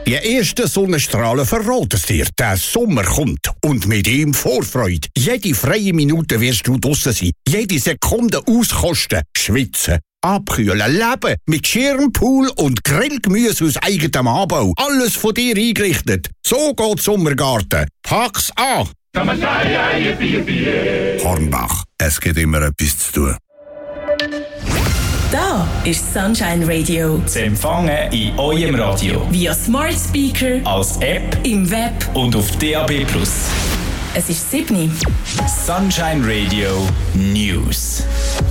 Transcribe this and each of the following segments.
Die ersten Sonnenstrahlen verraten es dir. Der Sommer kommt. Und mit ihm Vorfreude. Jede freie Minute wirst du draussen sein. Jede Sekunde auskosten. Schwitzen. Abkühlen, leben. Mit Schirm, Pool und Grillgemüse aus eigenem Anbau. Alles von dir eingerichtet. So geht Sommergarten. Pack's an! Hornbach. Es gibt immer etwas zu tun. Da ist Sunshine Radio. Zu empfangen in eurem Radio. Via Smart Speaker, als App im Web und auf DAB+. Es ist 7. Sunshine Radio News.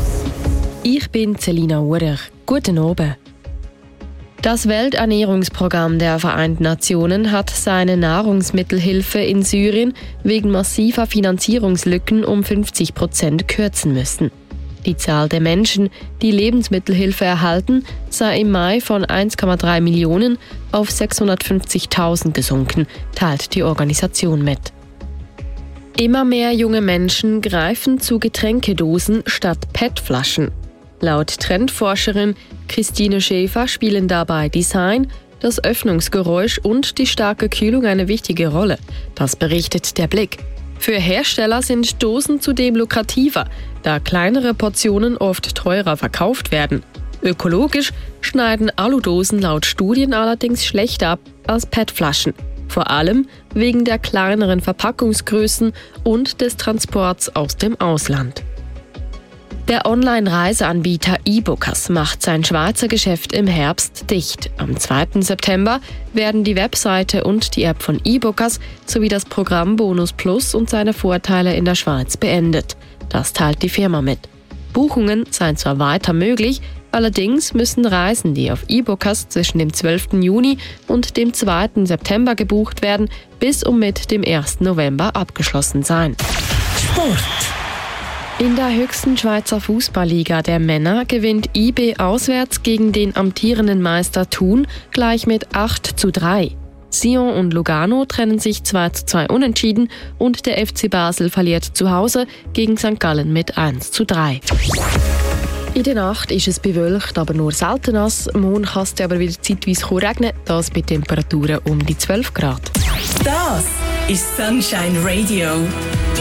Ich bin Selina Urer. Guten Abend. Das Welternährungsprogramm der Vereinten Nationen hat seine Nahrungsmittelhilfe in Syrien wegen massiver Finanzierungslücken um 50% kürzen müssen. Die Zahl der Menschen, die Lebensmittelhilfe erhalten, sei im Mai von 1,3 Millionen auf 650.000 gesunken, teilt die Organisation mit. Immer mehr junge Menschen greifen zu Getränkedosen statt PET-Flaschen. Laut Trendforscherin Christine Schäfer spielen dabei Design, das Öffnungsgeräusch und die starke Kühlung eine wichtige Rolle. Das berichtet der Blick. Für Hersteller sind Dosen zudem lukrativer, da kleinere Portionen oft teurer verkauft werden. Ökologisch schneiden Aludosen laut Studien allerdings schlechter ab als PET-Flaschen. Vor allem wegen der kleineren Verpackungsgrößen und des Transports aus dem Ausland. Der Online-Reiseanbieter eBookers macht sein Schweizer Geschäft im Herbst dicht. Am 2. September werden die Webseite und die App von eBookers sowie das Programm Bonus Plus und seine Vorteile in der Schweiz beendet. Das teilt die Firma mit. Buchungen seien zwar weiter möglich, allerdings müssen Reisen, die auf eBookers zwischen dem 12. Juni und dem 2. September gebucht werden, bis und mit dem 1. November abgeschlossen sein. Sport. In der höchsten Schweizer Fußballliga der Männer gewinnt IB auswärts gegen den amtierenden Meister Thun gleich mit 8:3. Sion und Lugano trennen sich 2:2 unentschieden und der FC Basel verliert zu Hause gegen St. Gallen mit 1:3. In der Nacht ist es bewölkt, aber nur selten nass. Morgen kann es aber wieder zeitweise regnen, das bei Temperaturen um die 12 Grad. Das ist Sunshine Radio.